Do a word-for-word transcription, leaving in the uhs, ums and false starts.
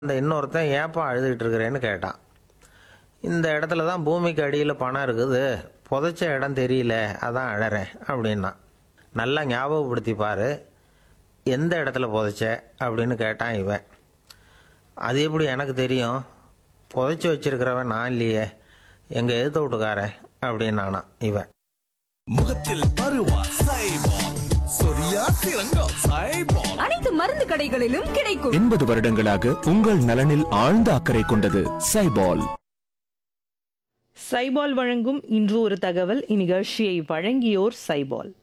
அந்த இன்னொருத்தன் ஏப்பா அழுதுகிட்டு இருக்கிறேன்னு கேட்டான். இந்த இடத்துல தான் பூமிக்கு அடியில் பணம் இருக்குது, புதைச்ச இடம் தெரியல, அதான் அழறேன் அப்படின்னா. நல்லா ஞாபகப்படுத்தி பாரு, எந்த இடத்துல புதைச்ச அப்படின்னு கேட்டான் இவன். அது எப்படி எனக்கு தெரியும், புதைச்சி வச்சிருக்கிறவன் நான் இல்லையே, எங்கள் எதிர்த்த வீட்டுக்காரன் அப்படின்னானா இவன். முகத்தில் பருவா சைபால், சொரியா சிறங்கம் சைபால். அனைத்து மருந்து கடைகளிலும் கிடைக்கும். எண்பது வருடங்களாக உங்கள் நலனில் ஆழ்ந்த அக்கறை கொண்டது சைபால். சைபால் வழங்கும் இன்று ஒரு தகவல். இந்நிகழ்ச்சியை வழங்கியோர் சைபால்.